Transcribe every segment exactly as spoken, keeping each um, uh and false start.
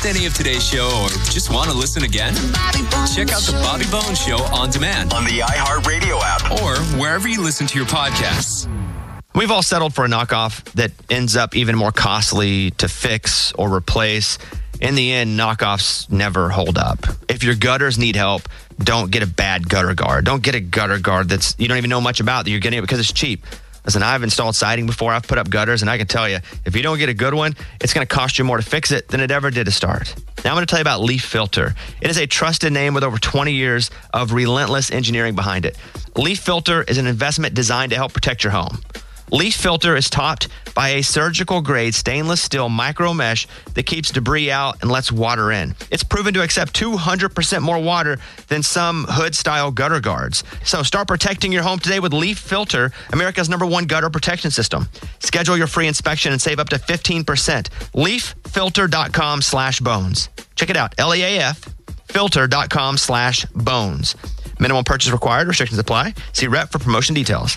missed any of today's show or just want to listen again? Check out the Bobby Bones Show on demand on the iHeartRadio app or wherever you listen to your podcasts. We've all settled for a knockoff that ends up even more costly to fix or replace. In the end, knockoffs never hold up. If your gutters need help, don't get a bad gutter guard. Don't get a gutter guard that's you don't even know much about, that you're getting it because it's cheap. Listen, I've installed siding before. I've put up gutters, and I can tell you, if you don't get a good one, it's going to cost you more to fix it than it ever did to start. Now I'm going to tell you about Leaf Filter. It is a trusted name with over twenty years of relentless engineering behind it. Leaf Filter is an investment designed to help protect your home. Leaf Filter is topped by a surgical-grade stainless steel micro mesh that keeps debris out and lets water in. It's proven to accept two hundred percent more water than some hood-style gutter guards. So start protecting your home today with Leaf Filter, America's number one gutter protection system. Schedule your free inspection and save up to fifteen percent. leaf filter dot com slash bones. Check it out, L E A F filter dot com slash bones. Minimum purchase required. Restrictions apply. See rep for promotion details.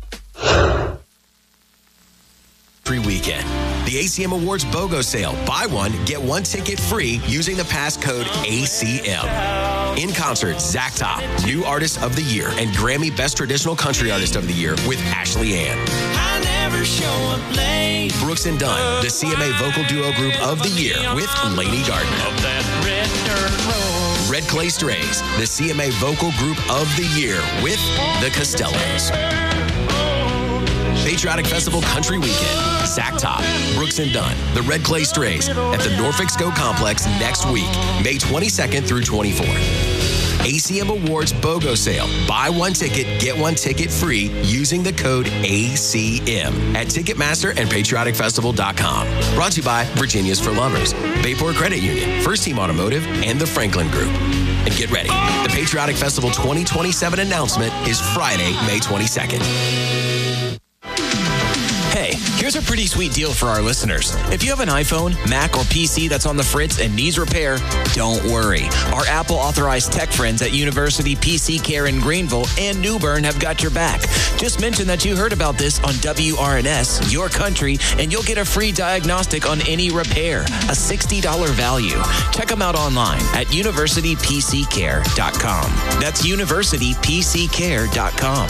Free weekend. The A C M Awards BOGO sale. Buy one, get one ticket free using the passcode A C M. In concert, Zach Top, New Artist of the Year, and Grammy Best Traditional Country Artist of the Year with Ashley Ann. I never show up late. Brooks and Dunn, the C M A Vocal Duo Group of the Year with Lady Gardner. Red Clay Strays, the C M A Vocal Group of the Year with the Costellos. Patriotic Festival Country Weekend. Zach Top, Brooks and Dunn, the Red Clay Strays at the Norfolk Scope Complex next week, May twenty-second through twenty-fourth. A C M Awards BOGO sale. Buy one ticket, get one ticket free using the code A C M at Ticketmaster and patriotic festival dot com. Brought to you by Virginia's for Lumbers, Bayport Credit Union, First Team Automotive, and the Franklin Group. And get ready. The Patriotic Festival twenty twenty-seven announcement is Friday, May twenty-second. Hey, here's a pretty sweet deal for our listeners. If you have an iPhone, Mac, or P C that's on the fritz and needs repair, don't worry. Our Apple-authorized tech friends at University P C Care in Greenville and New Bern have got your back. Just mention that you heard about this on W R N S, Your Country, and you'll get a free diagnostic on any repair, a sixty dollars value. Check them out online at university p c care dot com. That's university p c care dot com.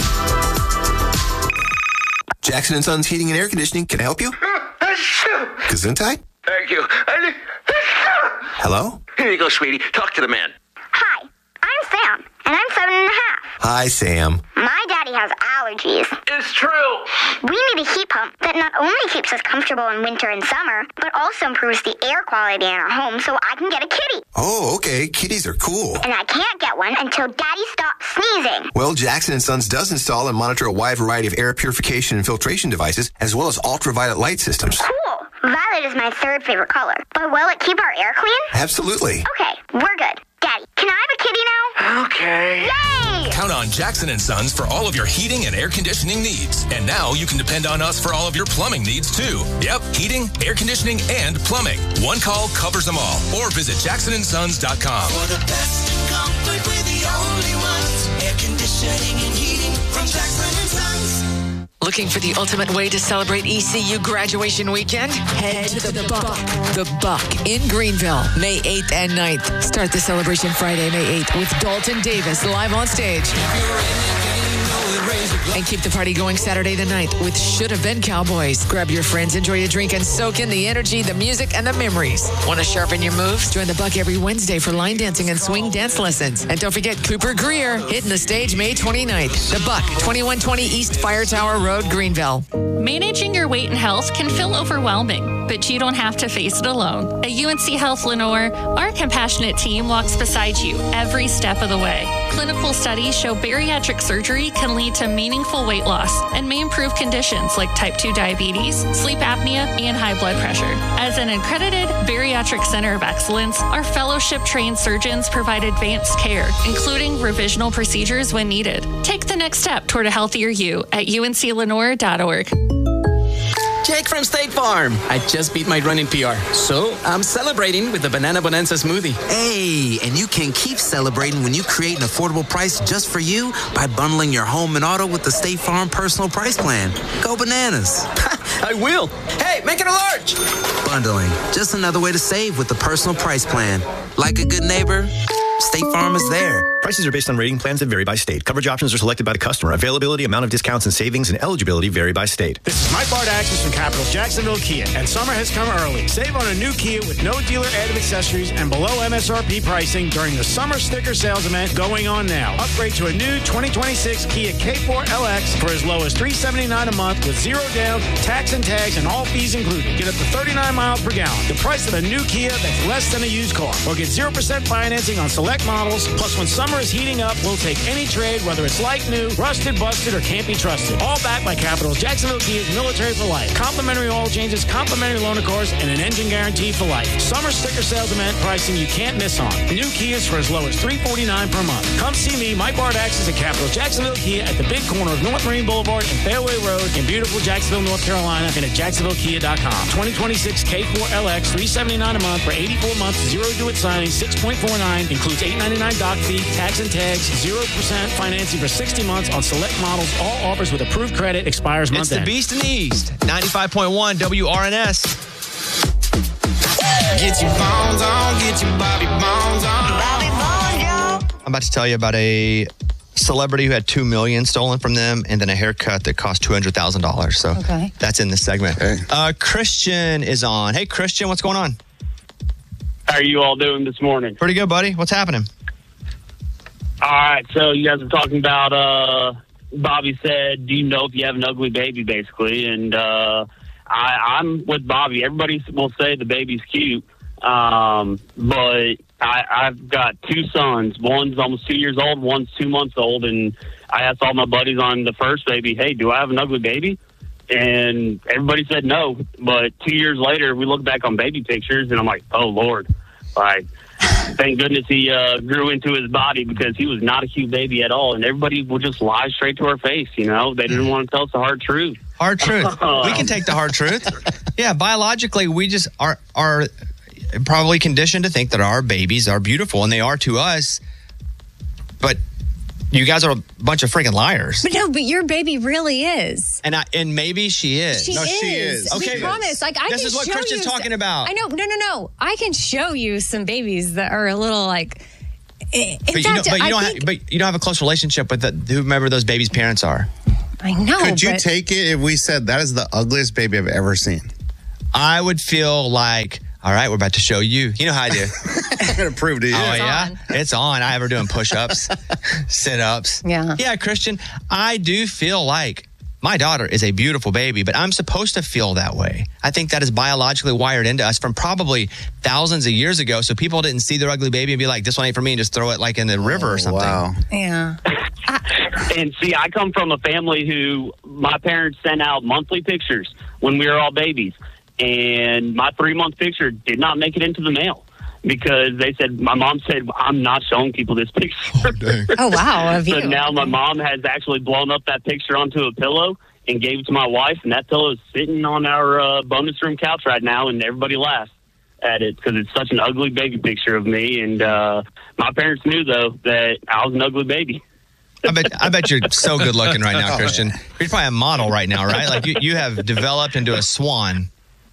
Jackson and Sons Heating and Air Conditioning, can I help you? Gesundheit? Thank you. Hello? Here you go, sweetie. Talk to the man. Hi, I'm Sam, and I'm seven and a half. Hi, Sam. My daddy has allergies. It's true. We need a heat pump that not only keeps us comfortable in winter and summer, but also improves the air quality in our home so I can get a kitty. Oh, okay. Kitties are cool. And I can't get one until Daddy stops sneezing. Well, Jackson and Sons does install and monitor a wide variety of air purification and filtration devices, as well as ultraviolet light systems. Cool. Violet is my third favorite color. But will it keep our air clean? Absolutely. Okay, we're good. Daddy, can I have a kitty now? Okay. Yay! Count on Jackson and Sons for all of your heating and air conditioning needs. And now you can depend on us for all of your plumbing needs, too. Yep, heating, air conditioning, and plumbing. One call covers them all. Or visit jackson and sons dot com. For the best in comfort, we're the only ones. Air conditioning and heating from Jackson and Sons. Looking for the ultimate way to celebrate E C U graduation weekend? Head to the Buck. The Buck in Greenville, May eighth and ninth. Start the celebration Friday, May eighth with Dalton Davis live on stage. And keep the party going Saturday the ninth with Should Have Been Cowboys. Grab your friends, enjoy a drink, and soak in the energy, the music, and the memories. Want to sharpen your moves? Join the Buck every Wednesday for line dancing and swing dance lessons. And don't forget Cooper Greer hitting the stage May twenty-ninth. The Buck, twenty-one twenty East Fire Tower Road, Greenville. Managing your weight and health can feel overwhelming, but you don't have to face it alone. At U N C Health Lenoir, our compassionate team walks beside you every step of the way. Clinical studies show bariatric surgery can lead to meaningful weight loss and may improve conditions like type two diabetes, sleep apnea, and high blood pressure. As an accredited bariatric center of excellence, our fellowship-trained surgeons provide advanced care, including revisional procedures when needed. Take the next step toward a healthier you at U N C Lenoir dot org. Jake from State Farm. I just beat my running P R, so I'm celebrating with the Banana Bonanza smoothie. Hey, and you can keep celebrating when you create an affordable price just for you by bundling your home and auto with the State Farm Personal Price Plan. Go bananas. I will. Hey, make it a large. Bundling, just another way to save with the personal price plan. Like a good neighbor, State Farm is there. Prices are based on rating plans that vary by state. Coverage options are selected by the customer. Availability, amount of discounts and savings, and eligibility vary by state. This is Mike Bart Axis from Capitals Jacksonville Kia, and summer has come early. Save on a new Kia with no dealer added accessories and below M S R P pricing during the summer sticker sales event going on now. Upgrade to a new twenty twenty-six Kia K four L X for as low as three hundred seventy-nine dollars a month with zero down, tax and tags, and all fees included. Get up to thirty-nine miles per gallon. The price of a new Kia that's less than a used car. Or get zero percent financing on select models. Plus, when summer is heating up, we'll take any trade, whether it's like new, rusted, busted, or can't be trusted. All backed by Capitals Jacksonville Kia's military for life. Complimentary oil changes, complimentary loaner cars, and an engine guarantee for life. Summer sticker sales event pricing you can't miss on. New Kias for as low as three hundred forty-nine dollars per month. Come see me, Mike Bart Axis at Capitals Jacksonville Kia at the big corner of North Marine Boulevard and Fairway Road in beautiful Jacksonville, North Carolina, and at jacksonville kia dot com. twenty twenty-six K four L X, three hundred seventy-nine dollars a month for eighty-four months, zero due at signing, six point four nine, includes eight hundred ninety-nine dollars dock fee, tax and tags, zero percent financing for sixty months on select models. All offers with approved credit expires month It's the end. Beast in the East, ninety-five point one W R N S. Get your bones on, get your Bobby Bones on. Bobby Bones, yo. I'm about to tell you about a celebrity who had two million dollars stolen from them and then a haircut that cost two hundred thousand dollars. So Okay. that's in this segment. Uh, Christian is on. Hey, Christian, what's going on? How are you all doing this morning? Pretty good, buddy. What's happening? All right, so you guys are talking about, uh, Bobby said, do you know if you have an ugly baby, basically? And uh, I, I'm with Bobby. Everybody will say the baby's cute, um, but I, I've got two sons. One's almost two years old, one's two months old, and I asked all my buddies on the first baby, hey, do I have an ugly baby? And everybody said no, but two years later, we look back on baby pictures, and I'm like, oh, Lord, like, thank goodness he uh, grew into his body because he was not a cute baby at all. And everybody would just lie straight to our face, you know? They didn't want to tell us the hard truth. Hard truth. We can take the hard truth. Yeah, biologically, we just are are probably conditioned to think that our babies are beautiful, and they are to us. But you guys are a bunch of freaking liars. But no, but your baby really is. And I, and maybe she is. She no, is. she is. We promise. Like I this can is what show Christian's you talking some- about. I know. No, no, no. I can show you some babies that are a little like. In But you, fact, don't, but, you I don't think, have, but you don't have a close relationship with the, whomever those babies' parents are. I know. Could you but- take it if we said that is the ugliest baby I've ever seen? I would feel like, all right, we're about to show you. You know how I do. I'm going to prove to you. Oh, It's yeah? on. It's on. I have her doing push-ups, sit-ups. Yeah. Yeah, Christian, I do feel like my daughter is a beautiful baby, but I'm supposed to feel that way. I think that is biologically wired into us from probably thousands of years ago, so people didn't see their ugly baby and be like, this one ain't for me, and just throw it like in the river or something. Wow. Yeah. And see, I come from a family who my parents sent out monthly pictures when we were all babies. And my three-month picture did not make it into the mail because they said, my mom said, I'm not showing people this picture. Oh, wow. Of So you. now my mom has actually blown up that picture onto a pillow and gave it to my wife. And that pillow is sitting on our uh, bonus room couch right now. And everybody laughs at it because it's such an ugly baby picture of me. And uh, my parents knew, though, that I was an ugly baby. I bet I bet you're so good looking right now, Christian. You're probably a model right now, right? Like you, you have developed into a swan.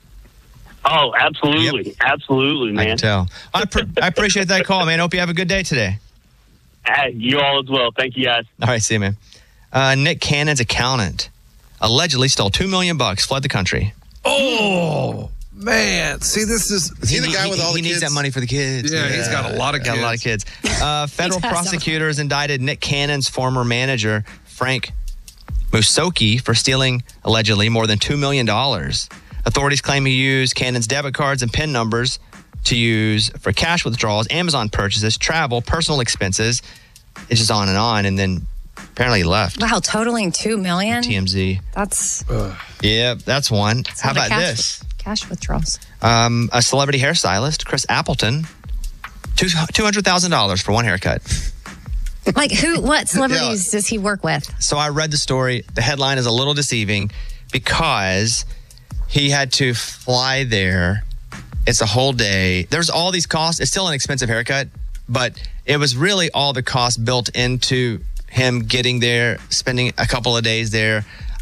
Oh, absolutely. Absolutely, man. I can tell. I, pr- I appreciate that call, man. Hope you have a good day today. Uh, you all as well. Thank you, guys. All right, see you, man. Uh, Nick Cannon's accountant allegedly stole two million bucks, fled the country. Oh, man. See, this is... Is he the guy with all he the needs kids? that money for the kids. Yeah, he's got a lot of Got a lot of kids. Uh, federal He does. prosecutors indicted Nick Cannon's former manager, Frank Musoki, for stealing, allegedly, more than two million dollars. Authorities claim he used Cannon's debit cards and PIN numbers to use for cash withdrawals, Amazon purchases, travel, personal expenses. It's just on and on. And then apparently he left. Wow, totaling two million. T M Z. That's Yeah, that's one. that's How a lot of about cash, this? Cash withdrawals. Um, a celebrity hairstylist, Chris Appleton, two two hundred thousand dollars for one haircut. Like who? What celebrities does he work with? So I read the story. The headline is a little deceiving because he had to fly there. It's a whole day. There's all these costs. It's still an expensive haircut, but it was really all the costs built into him getting there, spending a couple of days there.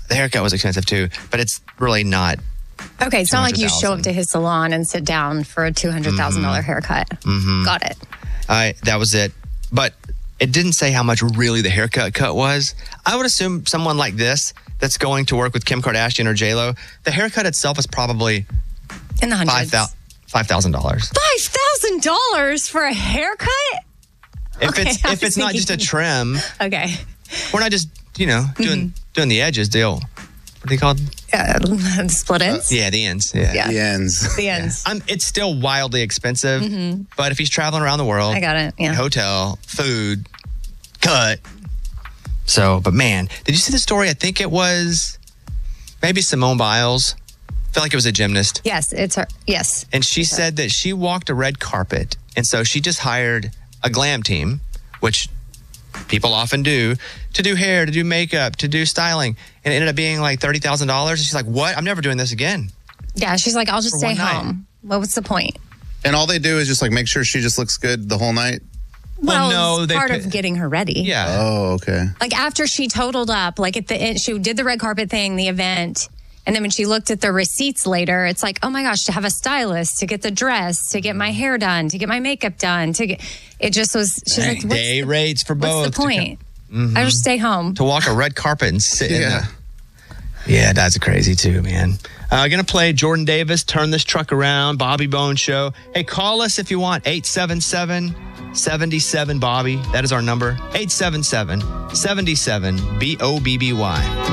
The haircut was expensive too, but it's really not. Okay, it's not like you show two hundred thousand up to his salon and sit down for a two hundred thousand dollars Mhm. haircut. Mhm. Got it. I that was it. But it didn't say how much really the haircut cut was. I would assume someone like this that's going to work with Kim Kardashian or J-Lo, the haircut itself is probably In the hundreds. five thousand dollars. five thousand dollars for a haircut? If Okay, it's I if was it's not just a thinking- trim, Okay. we're not just, you know, doing doing the edges deal. What are they called? Uh, split ends? Yeah, the ends. Yeah. Yeah. The ends. The ends. Um, it's still wildly expensive, Mhm. but if he's traveling around the world, I got it, yeah. hotel, food, cut. So, but man, did you see the story? I think it was maybe Simone Biles. I feel like it was a gymnast. Yes, it's her. Yes. And she said that she walked a red carpet. And so she just hired a glam team, which people often do, to do hair, to do makeup, to do styling. And it ended up being like thirty thousand dollars. And she's like, what? I'm never doing this again. Yeah, she's like, I'll just For stay one night. home. What was the point? And all they do is just like make sure she just looks good the whole night. Well, no, it's they part pa- of getting her ready. Yeah. Oh, okay. Like after she totaled up, like at the end, she did the red carpet thing, the event. And then when she looked at the receipts later, it's like, oh my gosh, to have a stylist, to get the dress, to get my hair done, to get my makeup done, to get, it just was, she's Dang, like, what's, day rates for both. what's the point? Mhm. I just stay home. To walk a red carpet and sit in Yeah. the... Yeah, that's crazy too, man. Uh, going to play Jordan Davis, Turn This Truck Around, Bobby Bone Show. Hey, call us if you want, eight seven seven, seven seven, Bobby. That is our number, eight seven seven, seven seven, B O B B Y.